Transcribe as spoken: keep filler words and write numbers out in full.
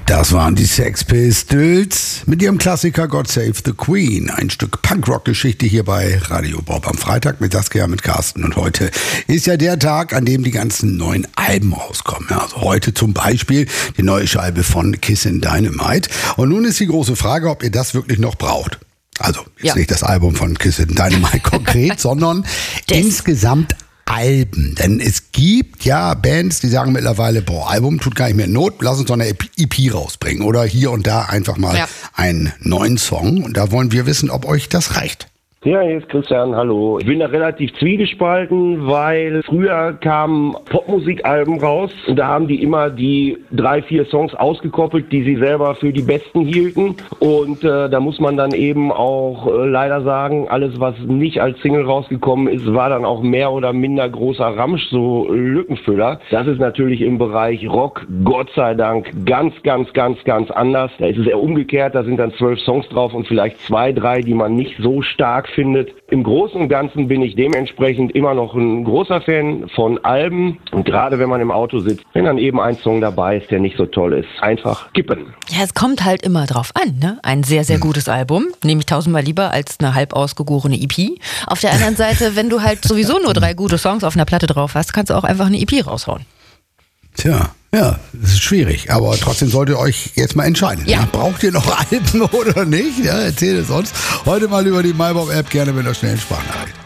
Das waren die Sex Pistols mit ihrem Klassiker God Save the Queen. Ein Stück Punkrock-Geschichte hier bei Radio Bob am Freitag mit Saskia, mit Carsten. Und heute ist ja der Tag, an dem die ganzen neuen Alben rauskommen. Ja, also heute zum Beispiel die neue Scheibe von Kissin' Dynamite. Und nun ist die große Frage, ob ihr das wirklich noch braucht. Also jetzt Ja. nicht das Album von Kissin' Dynamite konkret, sondern Das. insgesamt Alben. Denn es gibt ja Bands, die sagen mittlerweile, boah, Album tut gar nicht mehr Not, lass uns doch eine E P rausbringen. Oder hier und da einfach mal Ja. einen neuen Song. Und da wollen wir wissen, ob euch das reicht. Ja, hier ist Christian, hallo. Ich bin da relativ zwiegespalten, weil früher kamen Popmusikalben raus und da haben die immer die drei, vier Songs ausgekoppelt, die sie selber für die besten hielten. Und äh, da muss man dann eben auch äh, leider sagen, alles was nicht als Single rausgekommen ist, war dann auch mehr oder minder großer Ramsch, so Lückenfüller. Das ist natürlich im Bereich Rock, Gott sei Dank, ganz, ganz, ganz, ganz anders. Da ist es eher umgekehrt, da sind dann zwölf Songs drauf und vielleicht zwei, drei, die man nicht so stark findet. Im Großen und Ganzen bin ich dementsprechend immer noch ein großer Fan von Alben. Und gerade wenn man im Auto sitzt, wenn dann eben ein Song dabei ist, der nicht so toll ist, einfach kippen. Ja, es kommt halt immer drauf an, ne? Ein sehr, sehr gutes Album, nehme ich tausendmal lieber als eine halb ausgegorene E P. Auf der anderen Seite, wenn du halt sowieso nur drei gute Songs auf einer Platte drauf hast, kannst du auch einfach eine E P raushauen. Tja, ja, das ist schwierig. Aber trotzdem solltet ihr euch jetzt mal entscheiden. Ja. Ja, braucht ihr noch Alben oder nicht? Ja, erzählt es uns heute mal über die MyBob-App, gerne mit einer schnellen Sprachnachricht.